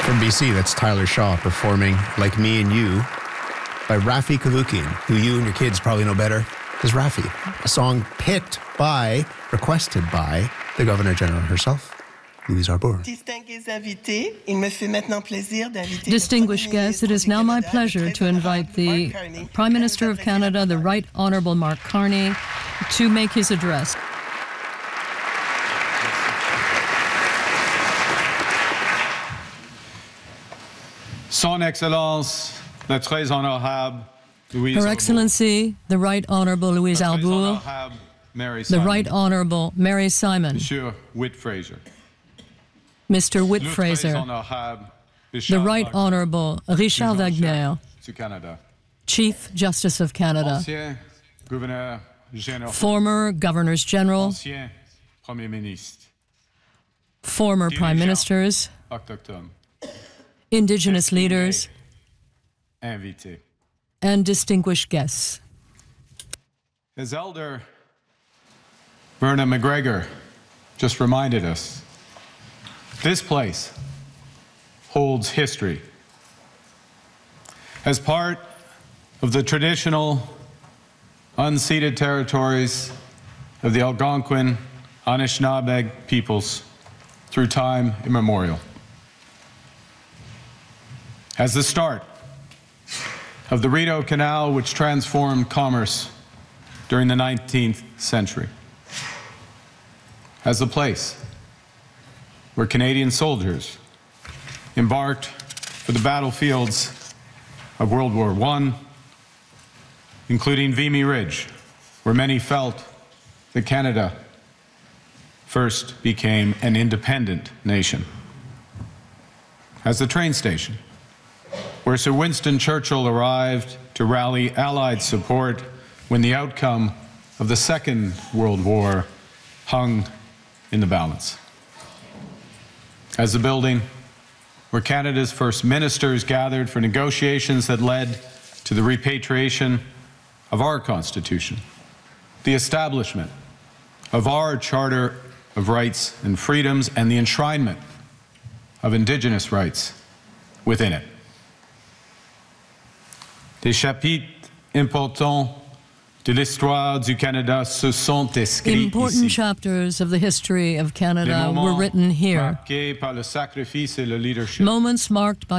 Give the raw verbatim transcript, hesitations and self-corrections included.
From B C, that's Tyler Shaw performing Like Me and You by Rafi Kavukian, who you and your kids probably know better as Rafi. A song picked by, requested by, the Governor General herself, Louise Arbour. Distinguished guests, it is now my pleasure to invite the Prime Minister of Canada, the Right Honourable Mark Carney, to make his address. Son Excellence, la très honorable Louise Her Arbour. Excellency, the Right Honourable Louise La très Arbour, honorable Mary the Simon. Right Honourable Mary Simon, Monsieur Whit Fraser. Mister Whit Le très Fraser, honorable the Richard Right Wagner, Honourable Richard Wagner, du Canada. Chief Justice of Canada, Ancien gouverneur général. former Governors General, Ancien Premier ministre. former Prime Ministers, Autochtone. Indigenous leaders, Invité. and distinguished guests. As Elder Verna McGregor just reminded us, this place holds history. As part of the traditional unceded territories of the Algonquin Anishinaabe peoples through time immemorial. As the start of the Rideau Canal, which transformed commerce during the nineteenth century. As the place where Canadian soldiers embarked for the battlefields of World War One, including Vimy Ridge, where many felt that Canada first became an independent nation. As the train station, where Sir Winston Churchill arrived to rally Allied support when the outcome of the Second World War hung in the balance. As the building where Canada's first ministers gathered for negotiations that led to the repatriation of our Constitution, the establishment of our Charter of Rights and Freedoms, and the enshrinement of Indigenous rights within it. Des chapitres importants de l'histoire du Canada se sont inscrits Important ici. chapters of the history of Des Canada were moments written here. marqués par le sacrifice et le leadership. Moments marked by